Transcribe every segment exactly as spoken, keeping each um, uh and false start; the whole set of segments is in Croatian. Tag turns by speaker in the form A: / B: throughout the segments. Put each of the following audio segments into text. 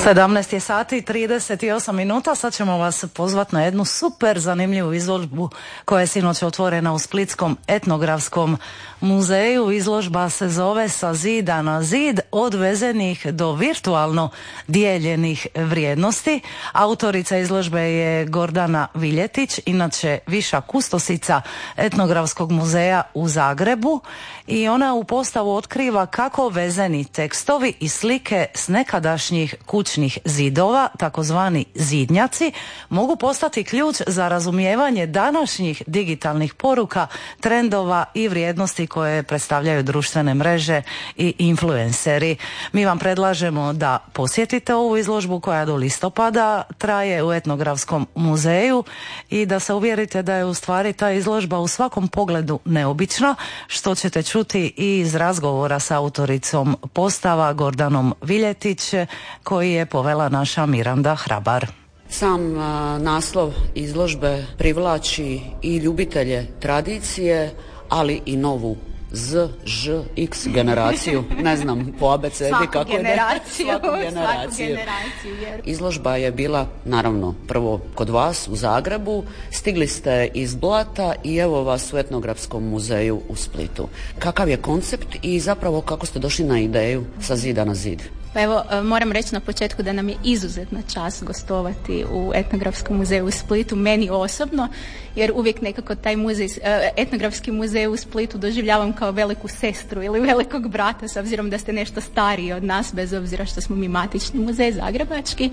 A: sedamnaest je sati i trideset osam minuta. Sad ćemo vas pozvati na jednu super zanimljivu izložbu koja je sinoć otvorena u Splitskom etnografskom muzeju. Izložba se zove Sa zida na zid, od vezenih do virtualno dijeljenih vrijednosti. Autorica izložbe je Gordana Viljetić, inače viša kustosica Etnografskog muzeja u Zagrebu, i ona u postavu otkriva kako vezeni tekstovi i slike s nekadašnjih kućnih zidova, takozvani zidnjaci, mogu postati ključ za razumijevanje današnjih digitalnih poruka, trendova i vrijednosti koje predstavljaju društvene mreže i influenceri. Mi vam predlažemo da posjetite ovu izložbu koja do listopada traje u Etnografskom muzeju i da se uvjerite da je u stvari ta izložba u svakom pogledu neobična, što ćete čuti i iz razgovora s autoricom postava Gordanom Viljetić, koji je povela naša Miranda Hrabar.
B: Sam a, naslov izložbe privlači i ljubitelje tradicije, ali i novu Z, Ž, X generaciju, ne znam po abecedi kako je
C: generaciju,
B: svaku generaciju.
C: Svaku generaciju jer...
B: Izložba je bila naravno prvo kod vas u Zagrebu, stigli ste iz Blata i evo vas u Etnografskom muzeju u Splitu. Kakav je koncept i zapravo kako ste došli na ideju Sa zida na zid?
C: Pa evo, moram reći na početku da nam je izuzetna čast gostovati u Etnografskom muzeju u Splitu, meni osobno, jer uvijek nekako taj muzej, Etnografski muzej u Splitu doživljavam kao veliku sestru ili velikog brata, s obzirom da ste nešto stariji od nas, bez obzira što smo mi matični muzej zagrebački.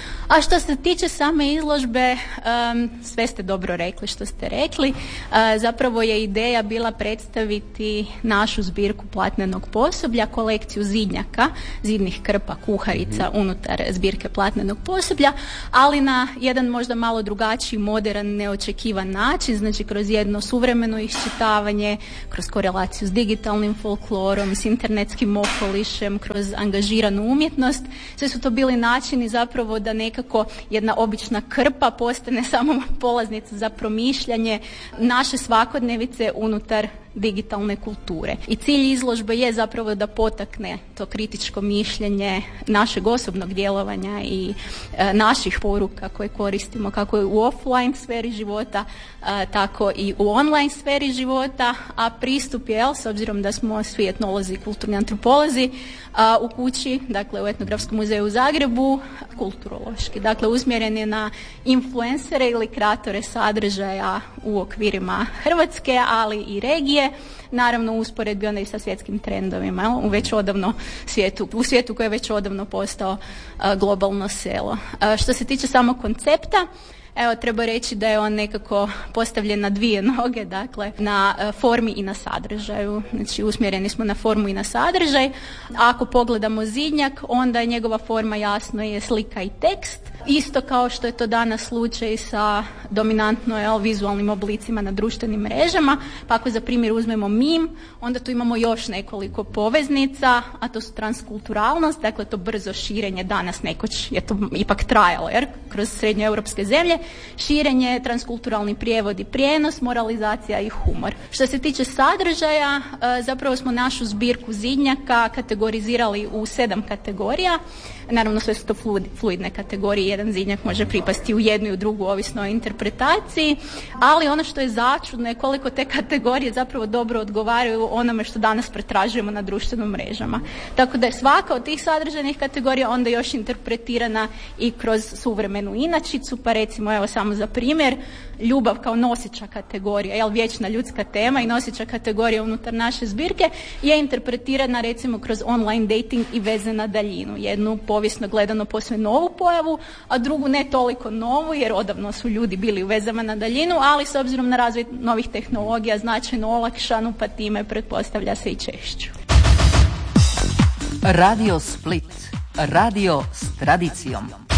C: A što se tiče same izložbe, um, sve ste dobro rekli što ste rekli. Uh, zapravo je ideja bila predstaviti našu zbirku platnenog posoblja, kolekciju zidnjaka, zidnih krpa, kuharica mm-hmm. unutar zbirke platnenog posoblja, ali na jedan možda malo drugačiji, moderan, neočekivan način, znači kroz jedno suvremeno iščitavanje, kroz korelaciju s digitalnim folklorom, s internetskim okolišem, kroz angažiranu umjetnost. Sve su to bili načini zapravo da neka kako jedna obična krpa postane samo polaznica za promišljanje naše svakodnevice unutar digitalne kulture. I cilj izložbe je zapravo da potakne to kritičko mišljenje našeg osobnog djelovanja i e, naših poruka koje koristimo kako je u offline sferi života, e, tako i u online sferi života, a pristup je, s obzirom da smo svi etnolozi i kulturni antropolozi a, u kući, dakle u Etnografskom muzeju u Zagrebu, kulturološki. Dakle, usmjeren je na influencere ili kreatore sadržaja u okvirima Hrvatske, ali i regije, naravno u usporedbi onda i sa svjetskim trendovima u već odavno svijetu, u svijetu koji je već odavno postao a, globalno selo. A, što se tiče samog koncepta, evo, treba reći da je on nekako postavljen na dvije noge, dakle na uh, formi i na sadržaju. Znači usmjereni smo na formu i na sadržaj. Ako pogledamo zidnjak, onda je njegova forma jasno je slika i tekst. Isto kao što je to danas slučaj sa dominantno jel, vizualnim oblicima na društvenim mrežama. Pa ako za primjer uzmemo meme, onda tu imamo još nekoliko poveznica, a to su transkulturalnost, dakle to brzo širenje, danas nekoć je to ipak trajalo, jer kroz srednjoeuropske zemlje, širenje, transkulturalni prijevod i prijenos, moralizacija i humor. Što se tiče sadržaja, zapravo smo našu zbirku zidnjaka kategorizirali u sedam kategorija. Naravno sve su to fluidne kategorije, jedan zidnjak može pripasti u jednu i u drugu ovisno o interpretaciji, ali ono što je začudno je koliko te kategorije zapravo dobro odgovaraju onome što danas pretražujemo na društvenim mrežama. Tako da je svaka od tih sadržajnih kategorija onda još interpretirana i kroz suvremenu inačicu, pa recimo evo samo za primjer, ljubav kao nosiča kategorija, jel, vječna ljudska tema i nosiča kategorija unutar naše zbirke je interpretirana recimo kroz online dating i veze na daljinu. Jednu povijesno gledano posve novu pojavu, a drugu ne toliko novu, jer odavno su ljudi bili u vezama na daljinu, ali s obzirom na razvoj novih tehnologija značajno olakšanu, pa time pretpostavlja se i češću.
D: Radio Split, radio s tradicijom.